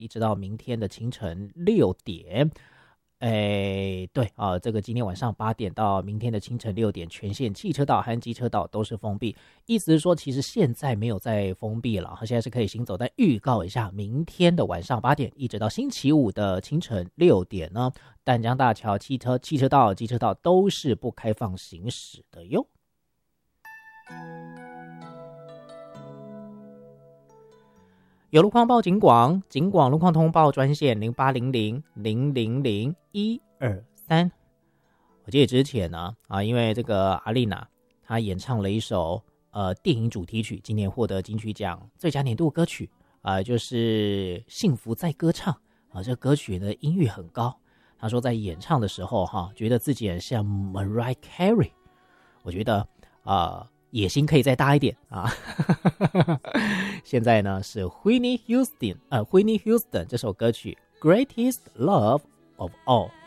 一直到明天的清晨6点。对啊，这个今天晚上8点到明天的清晨6点，全线汽车道和机车道都是封闭。意思是说，其实现在没有再封闭了，现在是可以行走。但预告一下，明天的晚上8点一直到星期五的清晨6点呢，淡江大桥汽车道、机车道都是不开放行驶的哟。有路况报警广路况通报专线0800000123。我记得之前呢因为这个阿丽娜她演唱了一首电影主题曲，今年获得金曲奖最佳年度歌曲就是《幸福在歌唱》这歌曲的音域很高。她说在演唱的时候觉得自己很像 Mariah Carey。我觉得野心可以再大一点现在呢是 Whitney Houston 这首歌曲 Greatest Love of All。